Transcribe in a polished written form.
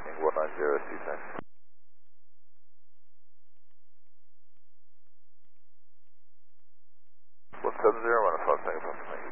landing 190, thanks. 170, 1 o'clock, thank you.